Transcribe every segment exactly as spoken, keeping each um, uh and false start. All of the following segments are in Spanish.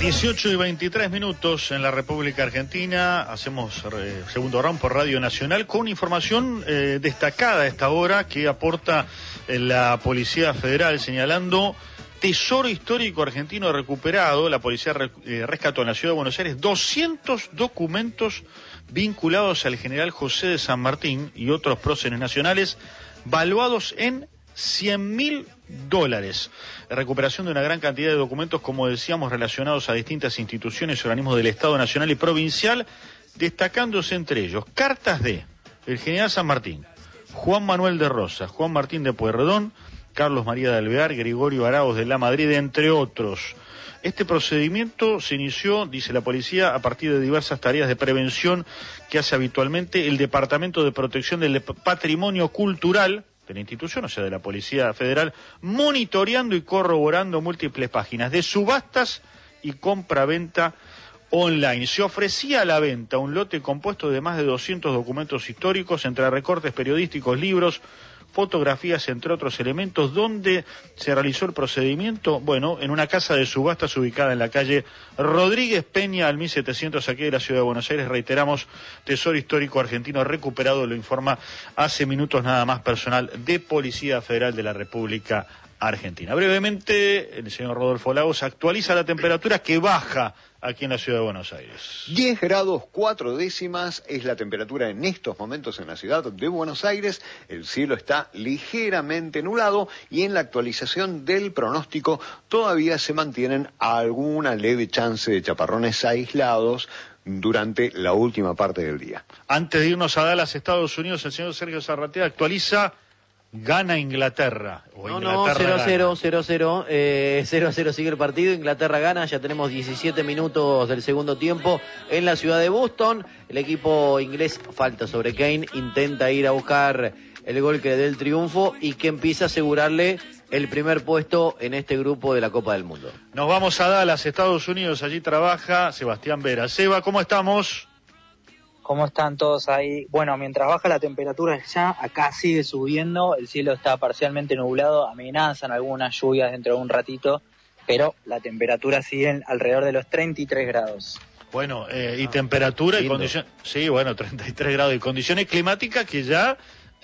dieciocho y veintitrés minutos en la República Argentina. Hacemos eh, segundo round por Radio Nacional con información eh, destacada a esta hora que aporta eh, la Policía Federal, señalando tesoro histórico argentino recuperado. La policía re, eh, rescató en la Ciudad de Buenos Aires doscientos documentos vinculados al general José de San Martín y otros próceres nacionales, valuados en cien mil dólares. La recuperación de una gran cantidad de documentos, como decíamos, relacionados a distintas instituciones y organismos del Estado nacional y provincial, destacándose entre ellos cartas de el general San Martín, Juan Manuel de Rosas, Juan Martín de Pueyrredón, Carlos María de Alvear, Gregorio Arauz de la Madrid, entre otros. Este procedimiento se inició, dice la policía, a partir de diversas tareas de prevención que hace habitualmente el Departamento de Protección del Patrimonio Cultural de la institución, o sea, de la Policía Federal, monitoreando y corroborando múltiples páginas de subastas y compra-venta online. Se ofrecía a la venta un lote compuesto de más de doscientos documentos históricos, entre recortes periodísticos, libros, fotografías, entre otros elementos. ¿Dónde se realizó el procedimiento? Bueno, en una casa de subastas ubicada en la calle Rodríguez Peña, al mil setecientos, aquí de la Ciudad de Buenos Aires. Reiteramos, tesoro histórico argentino recuperado, lo informa hace minutos nada más personal de Policía Federal de la República Argentina. Brevemente, el señor Rodolfo Lagos actualiza la temperatura que baja aquí en la Ciudad de Buenos Aires. diez grados cuatro décimas es la temperatura en estos momentos en la ciudad de Buenos Aires. El cielo está ligeramente nublado y en la actualización del pronóstico todavía se mantienen alguna leve chance de chaparrones aislados durante la última parte del día. Antes de irnos a Dallas, Estados Unidos, el señor Sergio Zarratea actualiza. Gana Inglaterra. O no, Inglaterra no, cero a cero, cero a cero, eh, cero a cero sigue el partido, Inglaterra gana, ya tenemos diecisiete minutos del segundo tiempo en la ciudad de Boston. El equipo inglés falta sobre Kane, intenta ir a buscar el gol que le dé el triunfo y que empieza a asegurarle el primer puesto en este grupo de la Copa del Mundo. Nos vamos a Dallas, Estados Unidos, allí trabaja Sebastián Vera. Seba, ¿cómo estamos? ¿Cómo están todos ahí? Bueno, mientras baja la temperatura ya, acá sigue subiendo, el cielo está parcialmente nublado, amenazan algunas lluvias dentro de un ratito, pero la temperatura sigue alrededor de los treinta y tres grados. Bueno, eh, y ah, temperatura lindo. Y condiciones... Sí, bueno, treinta y tres grados y condiciones climáticas que ya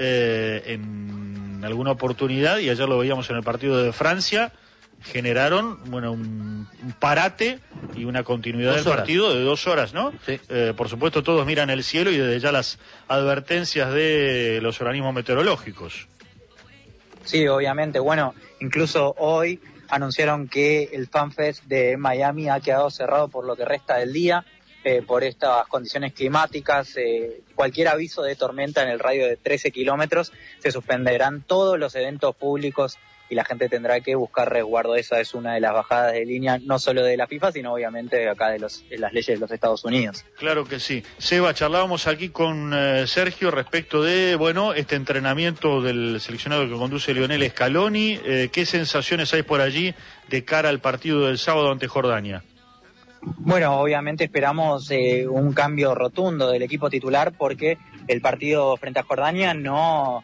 eh, en alguna oportunidad, y ayer lo veíamos en el partido de Francia, generaron, bueno, un, un parate y una continuidad dos del horas. partido de dos horas, ¿no? Sí. Eh, por supuesto, todos miran el cielo y desde ya las advertencias de los organismos meteorológicos. Sí, obviamente. Bueno, incluso hoy anunciaron que el FanFest de Miami ha quedado cerrado por lo que resta del día, eh, por estas condiciones climáticas. Eh, cualquier aviso de tormenta en el radio de trece kilómetros, se suspenderán todos los eventos públicos y la gente tendrá que buscar resguardo. Esa es una de las bajadas de línea, no solo de la FIFA, sino obviamente de acá de, los, de las leyes de los Estados Unidos. Claro que sí. Seba, charlábamos aquí con eh, Sergio respecto de, bueno, este entrenamiento del seleccionado que conduce Lionel Scaloni. Eh, ¿Qué sensaciones hay por allí de cara al partido del sábado ante Jordania? Bueno, obviamente esperamos eh, un cambio rotundo del equipo titular, porque el partido frente a Jordania no...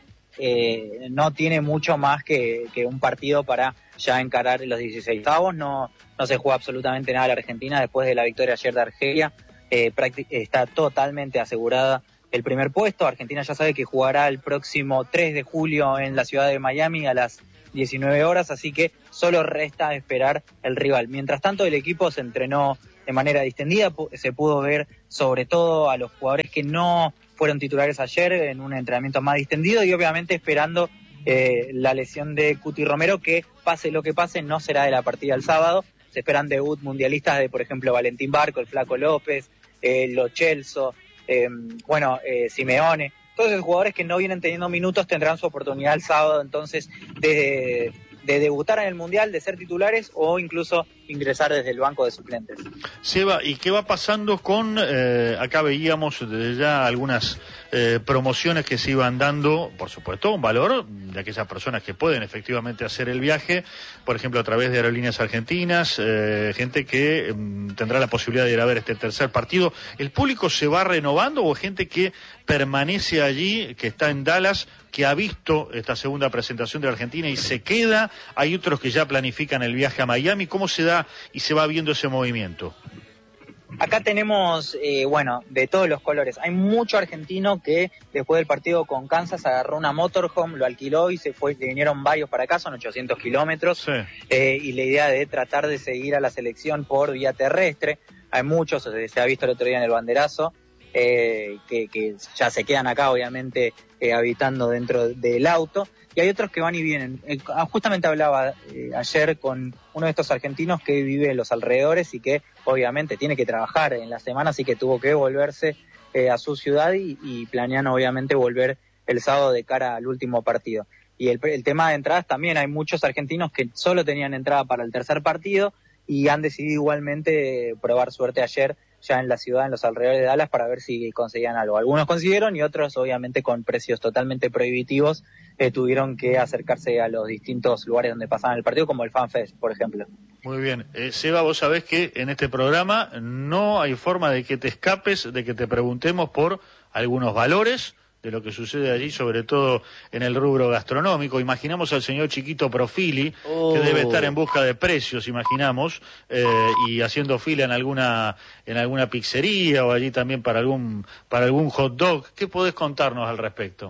Eh, no tiene mucho más que, que un partido para ya encarar los dieciseisavos. No, no se juega absolutamente nada a la Argentina después de la victoria ayer de Argelia. Eh, está totalmente asegurada el primer puesto. Argentina ya sabe que jugará el próximo tres de julio en la ciudad de Miami a las diecinueve horas, así que solo resta esperar el rival. Mientras tanto, el equipo se entrenó de manera distendida, se pudo ver sobre todo a los jugadores que no fueron titulares ayer en un entrenamiento más distendido y obviamente esperando eh, la lesión de Cuti Romero, que pase lo que pase no será de la partida el sábado. Se esperan debut mundialistas de, por ejemplo, Valentín Barco, el Flaco López, eh, Lo Celso, eh, bueno, eh, Simeone. Todos esos jugadores que no vienen teniendo minutos tendrán su oportunidad el sábado, entonces, de, de debutar en el Mundial, de ser titulares o incluso ingresar desde el banco de suplentes. Seba, ¿y qué va pasando con, eh, acá veíamos desde ya algunas eh, promociones que se iban dando, por supuesto, un valor de aquellas personas que pueden efectivamente hacer el viaje, por ejemplo, a través de Aerolíneas Argentinas, eh, gente que eh, tendrá la posibilidad de ir a ver este tercer partido. ¿El público se va renovando o gente que permanece allí, que está en Dallas, que ha visto esta segunda presentación de la Argentina y se queda? Hay otros que ya planifican el viaje a Miami. ¿Cómo se da da y se va viendo ese movimiento? Acá tenemos, eh, bueno, de todos los colores. Hay mucho argentino que después del partido con Kansas agarró una motorhome, lo alquiló y se fue, le vinieron varios para acá, son ochocientos kilómetros. Sí. Eh, y la idea de tratar de seguir a la selección por vía terrestre. Hay muchos, se ha visto el otro día en el banderazo, eh, que, que ya se quedan acá, obviamente, eh, habitando dentro del auto. Y hay otros que van y vienen. Eh, justamente hablaba eh, ayer con uno de estos argentinos que vive en los alrededores y que obviamente tiene que trabajar en la semana, así que tuvo que volverse eh, a su ciudad y, y planean obviamente volver el sábado de cara al último partido. Y el, el tema de entradas también, hay muchos argentinos que solo tenían entrada para el tercer partido y han decidido igualmente probar suerte ayer ya en la ciudad, en los alrededores de Dallas, para ver si conseguían algo. Algunos consiguieron y otros, obviamente, con precios totalmente prohibitivos, eh, tuvieron que acercarse a los distintos lugares donde pasaban el partido, como el FanFest, por ejemplo. Muy bien. Eh, Seba, vos sabés que en este programa no hay forma de que te escapes, de que te preguntemos por algunos valores de lo que sucede allí, sobre todo en el rubro gastronómico. Imaginamos al señor Chiquito Profili, oh. que debe estar en busca de precios, imaginamos, eh, y haciendo fila en alguna en alguna pizzería o allí también para algún para algún hot dog. ¿Qué podés contarnos al respecto?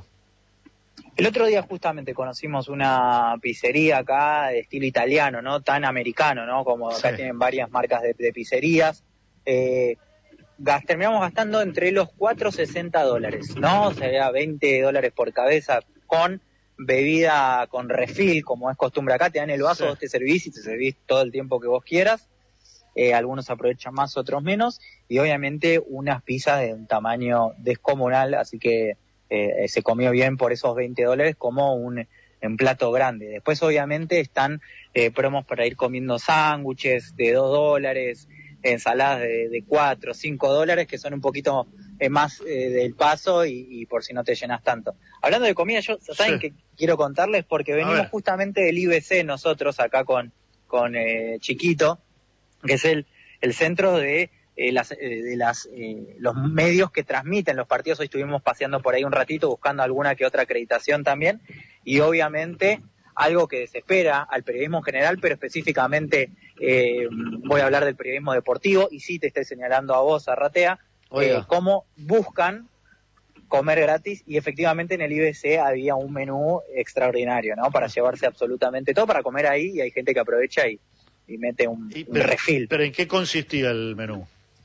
El otro día justamente conocimos una pizzería acá de estilo italiano, no tan americano, ¿no? Como acá sí. Tienen varias marcas de, de pizzerías. Eh, gas, terminamos gastando entre los cuatro y sesenta dólares, ¿no? O sea, veinte dólares por cabeza con bebida con refil, como es costumbre acá. Te dan el vaso, sí. Vos te servís y te servís todo el tiempo que vos quieras. Eh, algunos aprovechan más, otros menos. Y obviamente unas pizzas de un tamaño descomunal, así que Eh, se comió bien por esos veinte dólares como un, un plato grande. Después obviamente están eh, promos para ir comiendo sándwiches de dos dólares, ensaladas de, de cuatro, cinco dólares, que son un poquito eh, más eh, del paso y, y por si no te llenas tanto. Hablando de comida, yo saben sí. que quiero contarles porque venimos justamente del I B C nosotros acá con, con eh, Chiquito, que es el, el centro de Eh, las, eh, de las eh, los medios que transmiten los partidos. Hoy estuvimos paseando por ahí un ratito buscando alguna que otra acreditación también, y obviamente algo que desespera al periodismo en general, pero específicamente eh, voy a hablar del periodismo deportivo, y sí te estoy señalando a vos, Arratea, eh, cómo buscan comer gratis, y efectivamente en el I B C había un menú extraordinario, ¿no? Para llevarse absolutamente todo, para comer ahí, y hay gente que aprovecha y, y mete un, y, pero, un refil. ¿Pero en qué consistía el menú?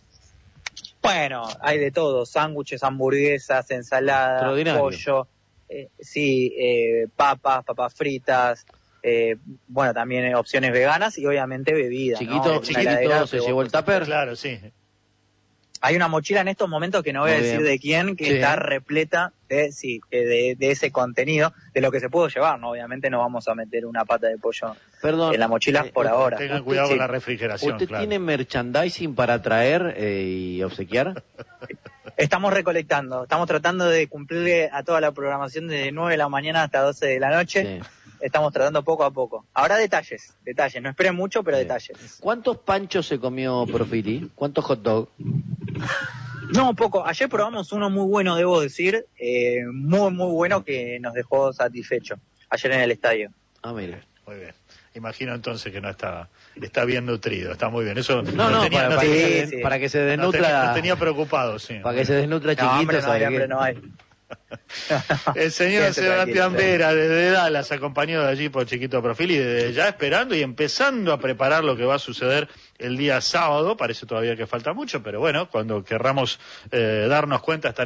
Bueno, hay de todo, sándwiches, hamburguesas, ensaladas, pollo, eh, sí, eh, papas, papas fritas, eh, bueno, también eh, opciones veganas y obviamente bebidas. Chiquito, ¿no? Chiquito se llevó el tupper. Claro, sí. Hay una mochila en estos momentos que no voy Muy a decir bien. de quién, que sí. está repleta de, sí, de, de ese contenido, de lo que se pudo llevar, ¿no? Obviamente no vamos a meter una pata de pollo Perdón, en la mochila eh, por eh, ahora. Tengan cuidado sí. con la refrigeración. ¿Usted claro. tiene merchandising para traer eh, y obsequiar? Estamos recolectando, estamos tratando de cumplirle a toda la programación desde nueve de la mañana hasta doce de la noche. Sí. Estamos tratando poco a poco. Ahora detalles, detalles, no esperen mucho, pero sí. detalles. ¿Cuántos panchos se comió Profili? ¿Cuántos hot dog? No, poco. Ayer probamos uno muy bueno, debo decir, eh, muy, muy bueno, que nos dejó satisfecho ayer en el estadio. Ah, mire. Muy bien. Imagino entonces que no está está bien nutrido, está muy bien. Eso no, no, tenía, para, no para, tenía, que, sí. para que se desnutra. No tenía, no tenía preocupado, sí. Para que se desnutra Chiquito. No, hombre, no hay, hombre, no hay. El señor Sebastián Vera desde Dallas, acompañado de allí por Chiquito Profili, desde ya esperando y empezando a preparar lo que va a suceder el día sábado. Parece todavía que falta mucho, pero bueno, cuando querramos eh, darnos cuenta